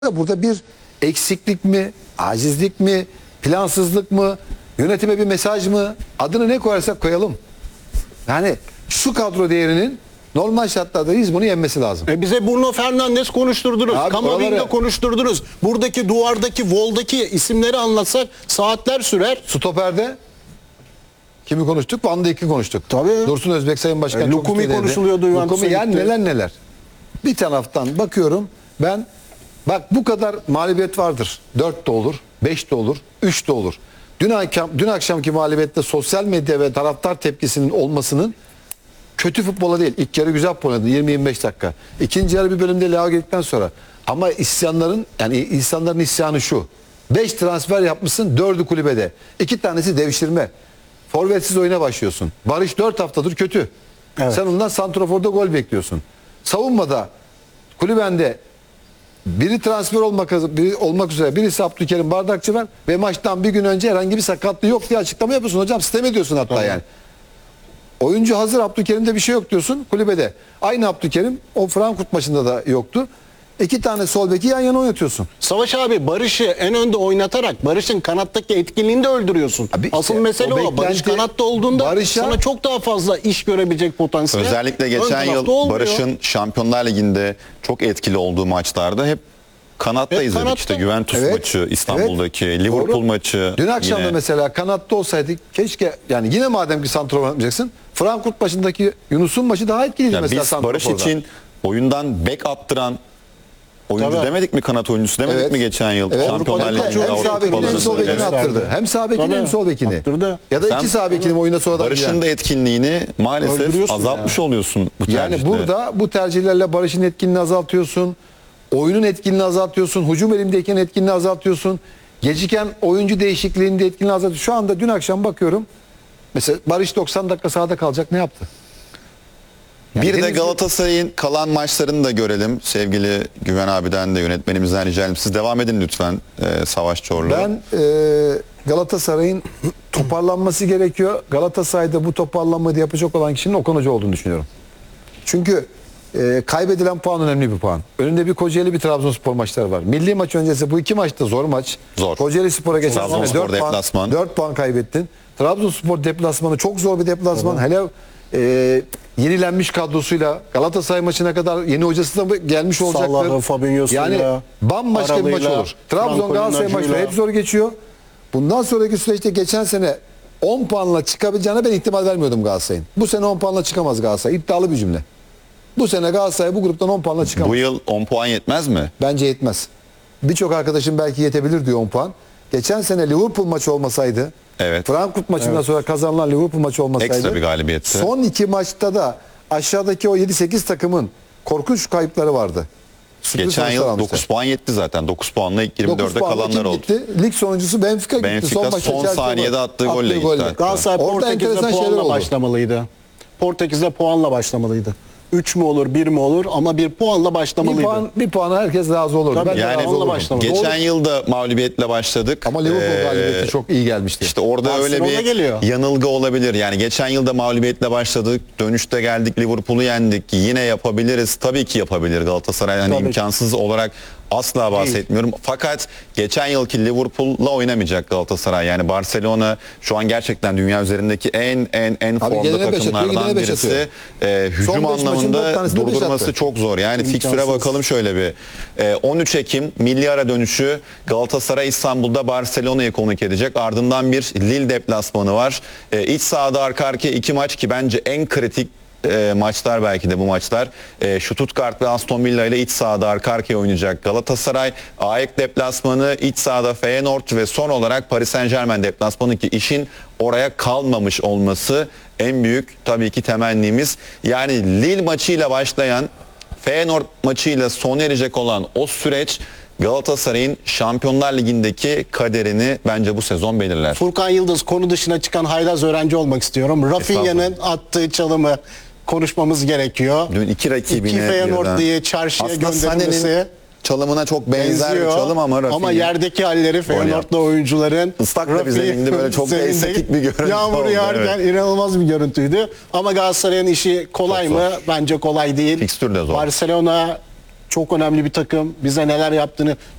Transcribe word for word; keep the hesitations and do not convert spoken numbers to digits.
Burada bir eksiklik mi, acizlik mi, plansızlık mı, yönetime bir mesaj mı, adını ne koyarsak koyalım. Yani şu kadro değerinin normal şartlarda biz bunu yenmesi lazım. E bize Bruno Fernandes konuşturdunuz. Abi Kamavinga oraları- konuşturdunuz. Buradaki duvardaki, voldaki isimleri anlatsak saatler sürer. Stoperde kimi konuştuk? Van Dijk'i konuştuk. Tabii. Dursun Özbek Sayın Başkan E, çok Lukumi üstündeydi. konuşuluyordu, Juventus'a Lukumi yani gitti. neler neler. Bir taraftan bakıyorum ben, bak bu kadar mağlubiyet vardır. dört de olur, beş de olur, üç de olur. Dün akşam, dün akşamki mağlubiyette sosyal medya ve taraftar tepkisinin olmasının kötü futbola değil. İlk yarı güzel oynadı yirmi yirmi beş dakika. İkinci yarı bir bölümde Leao girdikten sonra. Ama isyanların yani insanların isyanı şu. beş transfer yapmışsın, dördü kulübede. iki tanesi devşirme. Forvetsiz oyuna başlıyorsun. Barış dört haftadır kötü. Evet. Sen ondan santraforda gol bekliyorsun. Savunmada kulübende biri transfer olmak, biri olmak üzere birisi Abdülkerim Bardakçı var ve maçtan bir gün önce herhangi bir sakatlığı yok diye açıklama yapıyorsun. Hocam sistem ediyorsun hatta Tabii. yani. Oyuncu hazır, Abdülkerim'de bir şey yok diyorsun kulübede. Aynı Abdülkerim o Frankfurt maçında da yoktu. İki tane sol beki yan yana oynatıyorsun. Savaş abi Barış'ı en önde oynatarak Barış'ın kanattaki etkinliğini de öldürüyorsun. Abi işte Asıl mesele o o. Barış beklenti- kanatta olduğunda Barış'a- sana çok daha fazla iş görebilecek potansiyel. Özellikle ön geçen tarafta yıl olmuyor. Barış'ın Şampiyonlar Ligi'nde çok etkili olduğu maçlarda hep kanatta Hep izledik. kanatta. İşte Juventus Evet, maçı, İstanbul'daki evet. Liverpool Doğru. maçı. Dün akşam da yine. mesela kanatta olsaydı keşke, yani yine madem ki santrafor oynatmayacaksın, Frankfurt maçındaki Yunus'un maçı daha etkiliydi Ya mesela biz Barış santraforda. için oyundan bek attıran oyuncu Tabii. demedik mi, kanat oyuncusu demedik Evet. mi geçen yıl? Evet. Şampiyonlar Avrupa'da Ligi'nde, hem Avrupa sağ bekini hem Kupası'nda. sol bekini Evet. attırdı. Hem sağ bekini Tabii. hem sol bekini. Attırdı. Ya da Sen- iki sağ bekini oyuna sonradan Barış'ın giren. da etkinliğini maalesef Öldürüyorsun azaltmış yani. oluyorsun bu tercihte. Yani burada bu tercihlerle Barış'ın etkinliğini azaltıyorsun. Oyunun etkinliğini azaltıyorsun. Hücum elindeyken etkinliğini azaltıyorsun. Geciken oyuncu değişikliğinde etkinliğini azaltıyorsun. Şu anda dün akşam bakıyorum. Mesela Barış doksan dakika sahada kalacak, ne yaptı? Yani Bir de Denizli- Galatasaray'ın kalan maçlarını da görelim. Sevgili Güven abiden de yönetmenimizden rica edelim. Siz devam edin lütfen e, Savaş Çorlu. Ben e, Galatasaray'ın toparlanması gerekiyor. Galatasaray'da bu toparlanmayı yapacak olan kişinin Okan Hoca olduğunu düşünüyorum. Çünkü e, kaybedilen puan önemli bir puan. Önünde bir Kocaeli, bir Trabzonspor maçları var. Milli maç öncesi bu iki maçta zor maç. Zor. Kocaeli Spor'a geçen sene Trabzonspor dört puan, deplasman. dört puan kaybettin. Trabzonspor deplasmanı çok zor bir deplasman. Hele e, yenilenmiş kadrosuyla Galatasaray maçına kadar yeni hocası da gelmiş olacaktır. Salah'ı, Fabinho'suyla, Yani bambaşka bir maç Araba'yla, olur. Trabzon Franco Galatasaray maçları Linacı'yla. hep zor geçiyor. Bundan sonraki süreçte geçen sene on puanla çıkabileceğine ben ihtimal vermiyordum Galatasaray'ın. Bu sene on puanla çıkamaz Galatasaray. İddialı bir cümle. Bu sene Galatasaray bu gruptan on puanla çıkamaz. Bu yıl on puan yetmez mi? Bence yetmez. Birçok arkadaşım belki yetebilir diyor on puan. Geçen sene Liverpool maçı olmasaydı, Evet. Frankfurt maçından sonra kazanılan Liverpool maçı olmasaydı, Ekstra bir galibiyetti. son iki maçta da aşağıdaki o yedi sekiz takımın korkunç kayıpları vardı. Sürpriz Geçen sonuçlar yıl almışlar. dokuz puan yetti zaten. dokuz puanla ilk yirmi dokuz dörde puanla kalanlar kim oldu. gitti? Lig sonuncusu Benfica, gitti. Benfica maçta son Chelsea saniyede gol- attığı golle gitti hatta. Galatasaray Orada Portekiz'de enteresan şeyler puanla oldu. başlamalıydı. Portekiz'de puanla başlamalıydı. üç mü olur, bir mi olur ama bir puanla başlamalıydı. Bir puan, bir puana herkes razı olur. Tabii, Ben de Yani razı onunla olurum. başlamadı. geçen yılda mağlubiyetle başladık. Ama Liverpool Ee, galibiyeti çok iyi gelmişti. İşte orada öyle Barcelona bir geliyor. yanılgı olabilir. Yani geçen yılda mağlubiyetle başladık. Dönüşte geldik, Liverpool'u yendik. Yine yapabiliriz. Tabii ki yapabilir Galatasaray. Yani Tabii. imkansız olarak asla bahsetmiyorum. Fakat geçen yılki Liverpool'la oynamayacak Galatasaray. Yani Barcelona şu an gerçekten dünya üzerindeki en en en formda gelene beş atıyor, takımlardan gidene beş birisi. atıyor. Ee, hücum Son beş maçın dört anlamında tanesinde beş durdurması attı. çok zor. Yani fikstüre İmkansız. bakalım şöyle bir. Ee, on üç Ekim milli ara dönüşü Galatasaray İstanbul'da Barcelona'yı konuk edecek. Ardından bir Lille deplasmanı var. Ee, iç sahada arka arkaya iki maç ki bence en kritik e, maçlar belki de bu maçlar. E, Stuttgart ve Aston Villa ile iç sahada arka arkaya oynayacak Galatasaray. A E K deplasmanı, iç sahada Feyenoord ve son olarak Paris Saint-Germain deplasmanı ki işin oraya kalmamış olması en büyük tabii ki temennimiz. Yani Lille maçıyla başlayan Feyenoord maçıyla sona erecek olan o süreç Galatasaray'ın Şampiyonlar Ligi'ndeki kaderini bence bu sezon belirler. Furkan Yıldız konu dışına çıkan haylaz öğrenci olmak istiyorum. Rafinha'nın attığı çalımı konuşmamız gerekiyor. Dün iki rakibine İki Feyenoord birden. diye çarşıya Aslında gönderilmesi Sané'nin çalımına çok benzer benziyor. bir çalım ama Rafinha. Ama yerdeki halleri Feyenoord'lu yaptı. oyuncuların Islak da bir zeminde böyle çok zeminde estetik bir görüntü yağmur oldu, yağarken evet. inanılmaz bir görüntüydü. Ama Galatasaray'ın işi kolay Çok mı? zor. Bence kolay değil. Fikstür de zor. Barcelona çok önemli bir takım. Bize neler yaptığını